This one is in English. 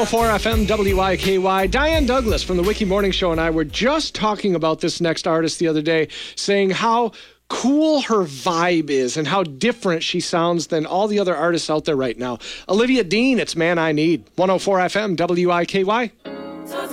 104 FM WIKY. Diane Douglas from the Wiki Morning Show and I were just talking about this next artist the other day, saying how cool her vibe is and how different she sounds than all the other artists out there right now. Olivia Dean, it's Man I Need. 104 FM WIKY.